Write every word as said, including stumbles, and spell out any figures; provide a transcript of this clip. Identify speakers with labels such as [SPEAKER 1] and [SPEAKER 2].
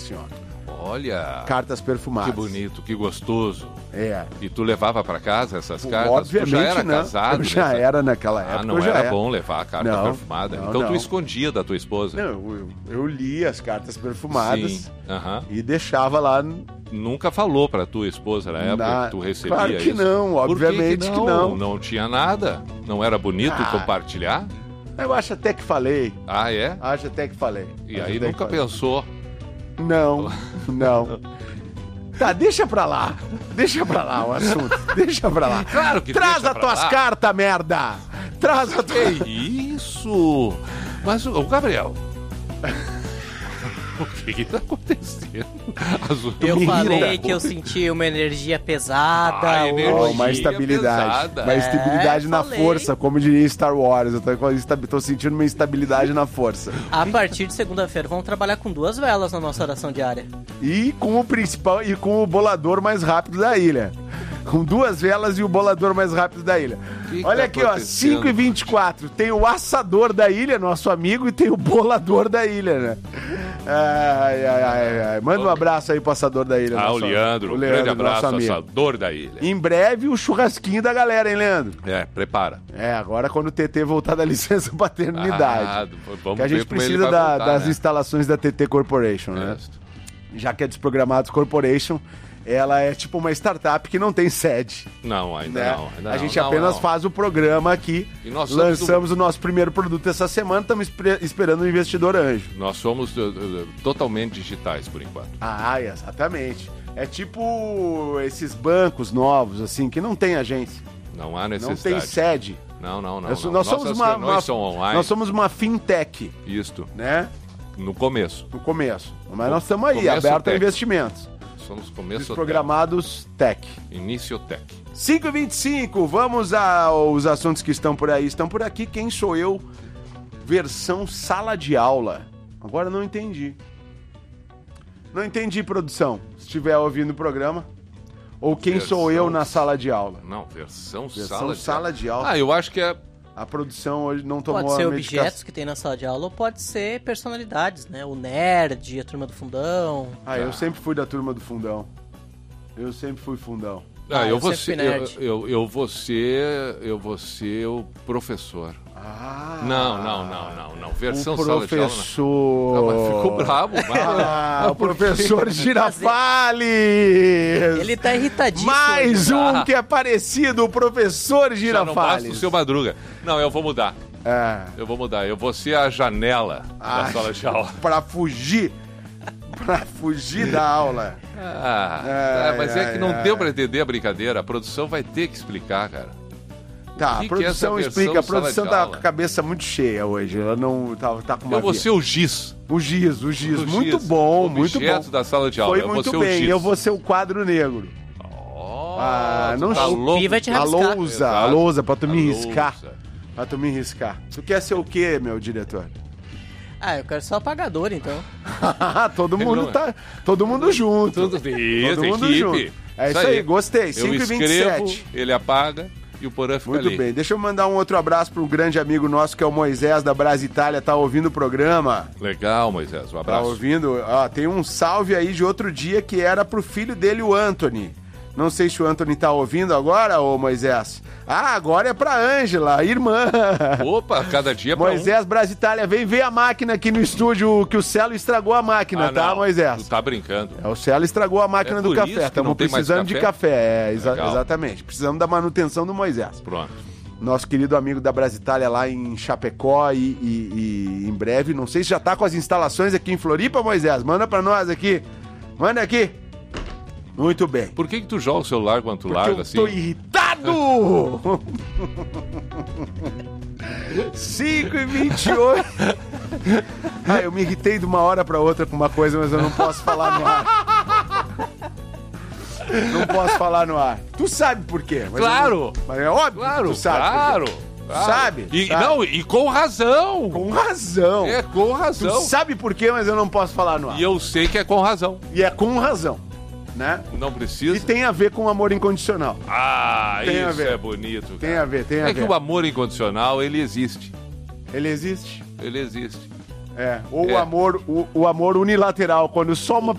[SPEAKER 1] senhora.
[SPEAKER 2] Olha.
[SPEAKER 1] Cartas perfumadas.
[SPEAKER 2] Que bonito, que gostoso.
[SPEAKER 1] É.
[SPEAKER 2] E tu levava pra casa essas cartas?
[SPEAKER 1] Obviamente
[SPEAKER 2] tu já era
[SPEAKER 1] não.
[SPEAKER 2] casado?
[SPEAKER 1] Eu já
[SPEAKER 2] nessa...
[SPEAKER 1] era naquela época.
[SPEAKER 2] Ah, não
[SPEAKER 1] eu já
[SPEAKER 2] era,
[SPEAKER 1] era
[SPEAKER 2] bom levar a carta
[SPEAKER 1] não,
[SPEAKER 2] perfumada.
[SPEAKER 1] não,
[SPEAKER 2] então
[SPEAKER 1] não.
[SPEAKER 2] tu escondia da tua esposa?
[SPEAKER 1] Não, eu, eu li as cartas perfumadas.
[SPEAKER 2] Sim. Uhum.
[SPEAKER 1] E deixava lá.
[SPEAKER 2] Nunca falou pra tua esposa na época
[SPEAKER 1] na...
[SPEAKER 2] que tu recebia
[SPEAKER 1] claro que
[SPEAKER 2] isso?
[SPEAKER 1] não, obviamente
[SPEAKER 2] que, que, não?
[SPEAKER 1] que não.
[SPEAKER 2] Não tinha nada? Não era bonito
[SPEAKER 1] ah,
[SPEAKER 2] compartilhar?
[SPEAKER 1] Eu acho até que falei.
[SPEAKER 2] Ah, é?
[SPEAKER 1] Acho até que falei.
[SPEAKER 2] E
[SPEAKER 1] acho
[SPEAKER 2] aí nunca pensou?
[SPEAKER 1] Não, não. Tá, deixa pra lá. Deixa pra lá o assunto. Deixa pra lá.
[SPEAKER 2] Claro que
[SPEAKER 1] Traz
[SPEAKER 2] deixa
[SPEAKER 1] as
[SPEAKER 2] pra
[SPEAKER 1] tuas
[SPEAKER 2] lá.
[SPEAKER 1] cartas, merda! Traz a tua...
[SPEAKER 2] Que isso? Mas, o Gabriel... O que que tá acontecendo? Azul,
[SPEAKER 3] eu falei
[SPEAKER 2] irrita.
[SPEAKER 3] que eu senti uma energia pesada.
[SPEAKER 2] Ah,
[SPEAKER 3] hoje.
[SPEAKER 2] energia
[SPEAKER 1] Oh, uma estabilidade.
[SPEAKER 2] pesada.
[SPEAKER 1] Uma estabilidade
[SPEAKER 3] É,
[SPEAKER 1] na
[SPEAKER 3] falei.
[SPEAKER 1] força, como diria Star Wars. Eu tô, tô sentindo uma instabilidade na força.
[SPEAKER 3] A partir de segunda-feira vamos trabalhar com duas velas na nossa oração diária.
[SPEAKER 1] E com o principal e com o bolador mais rápido da ilha. Com duas velas e o bolador mais rápido da ilha.
[SPEAKER 2] Que
[SPEAKER 1] Olha
[SPEAKER 2] que
[SPEAKER 1] aqui,
[SPEAKER 2] tá
[SPEAKER 1] ó, cinco e vinte e quatro. Tem o assador da ilha, nosso amigo, e tem o bolador da ilha, né? Ai, ai, ai, ai. Manda um abraço aí pro assador da ilha.
[SPEAKER 2] Ah,
[SPEAKER 1] nosso,
[SPEAKER 2] o Leandro.
[SPEAKER 1] o
[SPEAKER 2] Um
[SPEAKER 1] Leandro,
[SPEAKER 2] grande abraço,
[SPEAKER 1] nosso amigo.
[SPEAKER 2] assador da ilha.
[SPEAKER 1] Em breve o churrasquinho da galera, hein, Leandro?
[SPEAKER 2] É, prepara.
[SPEAKER 1] É, agora quando o T T voltar da licença paternidade.
[SPEAKER 2] Ah, vamos
[SPEAKER 1] que a gente
[SPEAKER 2] ver como ele
[SPEAKER 1] precisa
[SPEAKER 2] vai
[SPEAKER 1] da-
[SPEAKER 2] voltar,
[SPEAKER 1] das
[SPEAKER 2] né?
[SPEAKER 1] instalações da T T Corporation, né?
[SPEAKER 2] Isso.
[SPEAKER 1] Já que é Desprogramados Corporation, ela é tipo uma startup que não tem sede.
[SPEAKER 2] Não, ainda
[SPEAKER 1] Né?
[SPEAKER 2] não. Ainda
[SPEAKER 1] a
[SPEAKER 2] não,
[SPEAKER 1] gente
[SPEAKER 2] não,
[SPEAKER 1] apenas
[SPEAKER 2] não.
[SPEAKER 1] faz o programa aqui.
[SPEAKER 2] E nós somos
[SPEAKER 1] Lançamos o nosso primeiro produto essa semana, estamos espre- esperando o investidor anjo.
[SPEAKER 2] Nós somos uh, uh, totalmente digitais, por enquanto.
[SPEAKER 1] Ah, exatamente. É tipo esses bancos novos, assim, que não tem agência.
[SPEAKER 2] Não há
[SPEAKER 1] Não
[SPEAKER 2] necessidade.
[SPEAKER 1] tem sede.
[SPEAKER 2] Não, não, não.
[SPEAKER 1] Nós,
[SPEAKER 2] não.
[SPEAKER 1] nós somos
[SPEAKER 2] Nossas
[SPEAKER 1] uma,
[SPEAKER 2] reuniões
[SPEAKER 1] uma-
[SPEAKER 2] são online.
[SPEAKER 1] nós somos uma fintech,
[SPEAKER 2] Isto,
[SPEAKER 1] né?
[SPEAKER 2] no começo.
[SPEAKER 1] No começo. Mas nós estamos aí,
[SPEAKER 2] Começo
[SPEAKER 1] aberto a
[SPEAKER 2] tech.
[SPEAKER 1] investimentos.
[SPEAKER 2] Somos começo
[SPEAKER 1] Desprogramados Tech.
[SPEAKER 2] tech. Início tech.
[SPEAKER 1] cinco e vinte e cinco, vamos aos assuntos que estão por aí. Estão por aqui, quem sou eu? Versão sala de aula. Agora não entendi. Não entendi, produção. Se estiver ouvindo o programa. Ou quem
[SPEAKER 2] Versão-
[SPEAKER 1] sou eu na sala de aula?
[SPEAKER 2] Não, versão,
[SPEAKER 1] Versão
[SPEAKER 2] sala, de
[SPEAKER 1] sala de aula.
[SPEAKER 2] Ah, eu acho que é...
[SPEAKER 1] A produção hoje não tomou
[SPEAKER 3] Pode ser
[SPEAKER 1] a
[SPEAKER 3] objetos
[SPEAKER 1] medicação.
[SPEAKER 3] que tem na sala de aula ou pode ser personalidades, né? O nerd, a turma do fundão.
[SPEAKER 1] Ah, eu sempre fui da turma do fundão. Eu sempre fui fundão.
[SPEAKER 2] Ah,
[SPEAKER 3] Ah,
[SPEAKER 2] eu,
[SPEAKER 3] eu
[SPEAKER 2] vou
[SPEAKER 3] sempre
[SPEAKER 2] ser,
[SPEAKER 3] fui
[SPEAKER 2] eu,
[SPEAKER 3] nerd.
[SPEAKER 2] eu, eu vou ser... Eu vou ser o professor.
[SPEAKER 1] Ah,
[SPEAKER 2] Não, não, não, não, não. Versão
[SPEAKER 1] o
[SPEAKER 2] sala de aula...
[SPEAKER 1] professor.
[SPEAKER 2] Não, mas ficou bravo.
[SPEAKER 1] Ah,
[SPEAKER 2] Mas
[SPEAKER 1] o
[SPEAKER 2] por quê?
[SPEAKER 1] professor Girafales!
[SPEAKER 3] Ele tá irritadíssimo.
[SPEAKER 1] Mais
[SPEAKER 3] hoje.
[SPEAKER 1] um que é parecido, o professor
[SPEAKER 2] Já não basta o
[SPEAKER 1] Girafales.
[SPEAKER 2] seu Madruga. Não, eu vou mudar.
[SPEAKER 1] É,
[SPEAKER 2] Eu vou mudar. Eu vou ser a janela
[SPEAKER 1] Ah.
[SPEAKER 2] da sala de aula.
[SPEAKER 1] pra fugir, pra fugir da aula.
[SPEAKER 2] Ah,
[SPEAKER 1] Ai,
[SPEAKER 2] é, mas é
[SPEAKER 1] ai,
[SPEAKER 2] que não
[SPEAKER 1] ai.
[SPEAKER 2] deu pra entender a brincadeira. A produção vai ter que explicar, cara.
[SPEAKER 1] Tá,
[SPEAKER 2] que
[SPEAKER 1] a
[SPEAKER 2] que é essa
[SPEAKER 1] produção
[SPEAKER 2] versão
[SPEAKER 1] explica, a
[SPEAKER 2] sala
[SPEAKER 1] produção
[SPEAKER 2] de
[SPEAKER 1] tá
[SPEAKER 2] aula?
[SPEAKER 1] com a cabeça muito cheia hoje, ela não tá, tá com uma
[SPEAKER 2] Eu vou
[SPEAKER 1] via-
[SPEAKER 2] ser o giz.
[SPEAKER 1] O giz, o giz,
[SPEAKER 2] O
[SPEAKER 1] muito
[SPEAKER 2] giz,
[SPEAKER 1] bom,
[SPEAKER 2] o
[SPEAKER 1] muito
[SPEAKER 2] objeto
[SPEAKER 1] bom.
[SPEAKER 2] da sala de aula.
[SPEAKER 1] Foi
[SPEAKER 2] eu vou
[SPEAKER 1] muito
[SPEAKER 2] ser o
[SPEAKER 1] bem,
[SPEAKER 2] giz.
[SPEAKER 1] eu vou ser o quadro negro.
[SPEAKER 2] Oh,
[SPEAKER 1] Ah,
[SPEAKER 2] tu
[SPEAKER 1] não
[SPEAKER 2] tá
[SPEAKER 1] ch-
[SPEAKER 2] louco.
[SPEAKER 3] Pi vai te
[SPEAKER 1] A
[SPEAKER 3] rabiscar.
[SPEAKER 1] lousa, a
[SPEAKER 2] Exato.
[SPEAKER 1] lousa, pra tu me
[SPEAKER 2] A
[SPEAKER 1] riscar.
[SPEAKER 2] lousa.
[SPEAKER 1] Pra tu me riscar. Tu quer ser o quê, meu diretor?
[SPEAKER 3] Ah, eu quero ser o apagador, então.
[SPEAKER 1] todo mundo
[SPEAKER 2] não-
[SPEAKER 1] tá. Todo mundo junto.
[SPEAKER 2] Tudo isso,
[SPEAKER 1] Todo mundo
[SPEAKER 2] equipe.
[SPEAKER 1] junto. É isso aí, gostei.
[SPEAKER 2] Eu
[SPEAKER 1] cinco e vinte e
[SPEAKER 2] escrevo,
[SPEAKER 1] sete.
[SPEAKER 2] ele apaga e o Porã fica
[SPEAKER 1] Muito
[SPEAKER 2] ali.
[SPEAKER 1] bem, deixa eu mandar um outro abraço para um grande amigo nosso que é o Moisés da Brasitália, tá ouvindo o programa.
[SPEAKER 2] Legal, Moisés. Um
[SPEAKER 1] Tá
[SPEAKER 2] abraço.
[SPEAKER 1] ouvindo? Ó, tem um salve aí de outro dia que era pro filho dele, o Anthony. Não sei se o Anthony tá ouvindo agora, ô Moisés. Ah, agora é pra Ângela, irmã.
[SPEAKER 2] Opa, cada dia pra um.
[SPEAKER 1] Moisés Brasitália, vem ver a máquina aqui no estúdio, que o Celo estragou a máquina,
[SPEAKER 2] Ah,
[SPEAKER 1] tá,
[SPEAKER 2] não,
[SPEAKER 1] Moisés?
[SPEAKER 2] Tu tá brincando.
[SPEAKER 1] É, o Celo estragou a máquina
[SPEAKER 2] É
[SPEAKER 1] do
[SPEAKER 2] por
[SPEAKER 1] café.
[SPEAKER 2] isso que
[SPEAKER 1] Estamos
[SPEAKER 2] não tem mais
[SPEAKER 1] precisando de
[SPEAKER 2] café?
[SPEAKER 1] café. É, exa-
[SPEAKER 2] Legal.
[SPEAKER 1] exatamente. Precisamos da manutenção do Moisés.
[SPEAKER 2] Pronto.
[SPEAKER 1] Nosso querido amigo da Brasitália lá em Chapecó e, e- e em breve, não sei se já tá com as instalações aqui em Floripa, Moisés. Manda pra nós aqui. Manda aqui. Muito bem.
[SPEAKER 2] Por que que tu joga o celular quando tu
[SPEAKER 1] Porque
[SPEAKER 2] larga
[SPEAKER 1] eu
[SPEAKER 2] assim?
[SPEAKER 1] tô irritado! cinco e vinte e oito. Ah, eu me irritei de uma hora pra outra com uma coisa, mas eu não posso falar no ar. Não posso falar no ar. Tu sabe por quê? Mas
[SPEAKER 2] Claro!
[SPEAKER 1] eu não- Mas é óbvio
[SPEAKER 2] Claro,
[SPEAKER 1] que tu sabe.
[SPEAKER 2] claro,
[SPEAKER 1] por quê.
[SPEAKER 2] claro.
[SPEAKER 1] Sabe?
[SPEAKER 2] E,
[SPEAKER 1] Sabe.
[SPEAKER 2] Não, e com razão.
[SPEAKER 1] Com razão.
[SPEAKER 2] É com
[SPEAKER 1] Tu
[SPEAKER 2] razão.
[SPEAKER 1] sabe por quê, mas eu não posso falar no ar.
[SPEAKER 2] E eu sei que é com razão.
[SPEAKER 1] E é com razão, né?
[SPEAKER 2] Não precisa.
[SPEAKER 1] E tem a ver com amor incondicional.
[SPEAKER 2] Ah,
[SPEAKER 1] Tem a
[SPEAKER 2] isso
[SPEAKER 1] ver.
[SPEAKER 2] é bonito, cara.
[SPEAKER 1] Tem a ver, tem a
[SPEAKER 2] É que
[SPEAKER 1] ver.
[SPEAKER 2] o amor incondicional, ele existe.
[SPEAKER 1] Ele existe?
[SPEAKER 2] Ele existe.
[SPEAKER 1] É. Ou
[SPEAKER 2] É.
[SPEAKER 1] o amor, o, o amor unilateral, quando só uma